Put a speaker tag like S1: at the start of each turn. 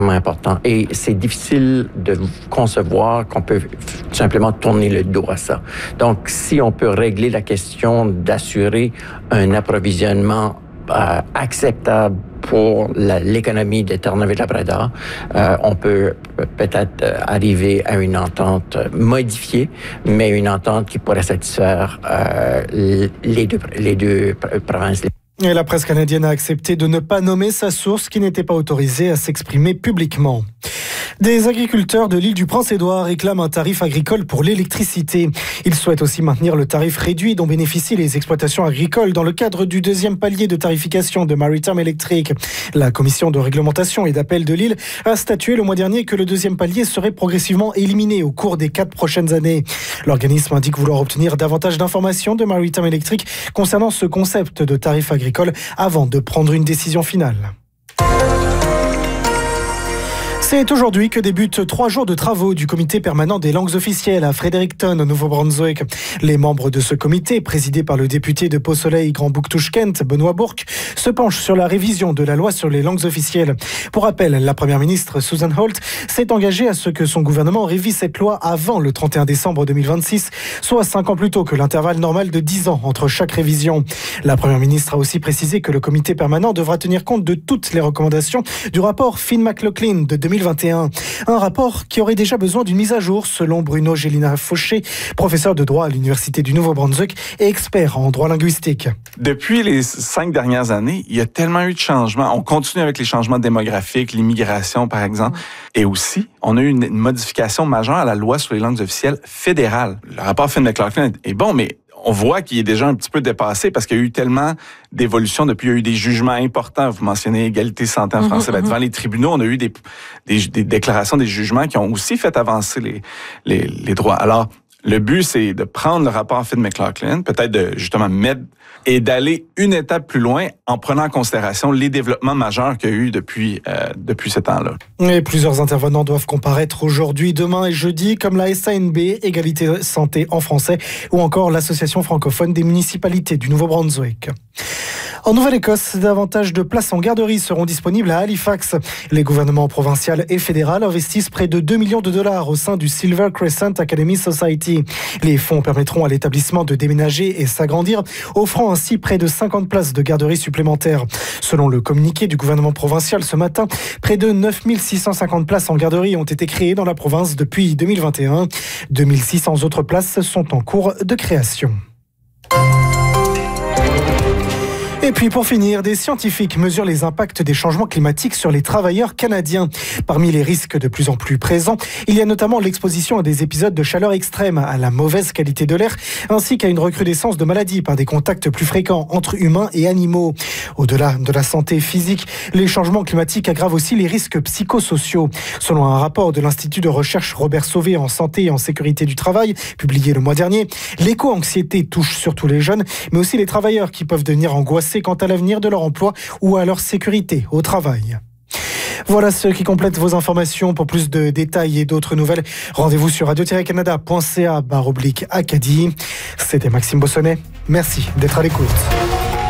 S1: important. Et c'est difficile de concevoir qu'on peut tout simplement tourner le dos à ça. Donc, si on peut régler la question d'assurer un approvisionnement acceptable pour l'économie de Terre-Neuve-et-Labrador, on peut peut-être arriver à une entente modifiée, mais une entente qui pourrait satisfaire les deux provinces.
S2: Et la presse canadienne a accepté de ne pas nommer sa source qui n'était pas autorisée à s'exprimer publiquement. Des agriculteurs de l'île du Prince-Édouard réclament un tarif agricole pour l'électricité. Ils souhaitent aussi maintenir le tarif réduit dont bénéficient les exploitations agricoles dans le cadre du deuxième palier de tarification de Maritime Electric. La commission de réglementation et d'appel de l'île a statué le mois dernier que le deuxième palier serait progressivement éliminé au cours des 4 prochaines années. L'organisme indique vouloir obtenir davantage d'informations de Maritime Electric concernant ce concept de tarif agricole avant de prendre une décision finale. C'est aujourd'hui que débutent 3 jours de travaux du comité permanent des langues officielles à Fredericton, au Nouveau-Brunswick. Les membres de ce comité, présidé par le député de Pau-Soleil-Grand-Bouctouche-Kent, Benoît Bourque, se penchent sur la révision de la loi sur les langues officielles. Pour rappel, la première ministre Susan Holt s'est engagée à ce que son gouvernement révise cette loi avant le 31 décembre 2026, soit 5 ans plus tôt que l'intervalle normal de 10 ans entre chaque révision. La première ministre a aussi précisé que le comité permanent devra tenir compte de toutes les recommandations du rapport Finn-McLaughlin de 2021. Un rapport qui aurait déjà besoin d'une mise à jour, selon Bruno Gélina-Fauché, professeur de droit à l'Université du Nouveau-Brunswick et expert en droit linguistique.
S3: Depuis les 5 dernières années, il y a tellement eu de changements. On continue avec les changements démographiques, l'immigration, par exemple. Et aussi, on a eu une modification majeure à la loi sur les langues officielles fédérales. Le rapport Finn-McLaughlin est bon, mais on voit qu'il est déjà un petit peu dépassé parce qu'il y a eu tellement d'évolutions depuis. Il y a eu des jugements importants. Vous mentionnez égalité santé en français. Devant les tribunaux, on a eu des déclarations, des jugements qui ont aussi fait avancer les droits. Alors, le but, c'est de prendre le rapport Finn-McLaughlin, peut-être de justement mettre et d'aller une étape plus loin en prenant en considération les développements majeurs qu'il y a eu depuis ce temps-là.
S2: Et plusieurs intervenants doivent comparaître aujourd'hui, demain et jeudi, comme la SANB, Égalité Santé en français, ou encore l'Association francophone des municipalités du Nouveau-Brunswick. En Nouvelle-Écosse, davantage de places en garderie seront disponibles à Halifax. Les gouvernements provincial et fédéral investissent près de 2 millions de dollars au sein du Silver Crescent Academy Society. Les fonds permettront à l'établissement de déménager et s'agrandir, offrant ainsi près de 50 places de garderie supplémentaires. Selon le communiqué du gouvernement provincial ce matin, près de 9 650 places en garderie ont été créées dans la province depuis 2021. 2 600 autres places sont en cours de création. Et puis pour finir, des scientifiques mesurent les impacts des changements climatiques sur les travailleurs canadiens. Parmi les risques de plus en plus présents, il y a notamment l'exposition à des épisodes de chaleur extrême, à la mauvaise qualité de l'air, ainsi qu'à une recrudescence de maladies par des contacts plus fréquents entre humains et animaux. Au-delà de la santé physique, les changements climatiques aggravent aussi les risques psychosociaux. Selon un rapport de l'Institut de recherche Robert Sauvé en santé et en sécurité du travail, publié le mois dernier, l'éco-anxiété touche surtout les jeunes, mais aussi les travailleurs qui peuvent devenir angoissés quant à l'avenir de leur emploi ou à leur sécurité au travail. Voilà ce qui complète vos informations. Pour plus de détails et d'autres nouvelles, rendez-vous sur radio-canada.ca/Acadie. C'était Maxime Bossonnet. Merci d'être à l'écoute.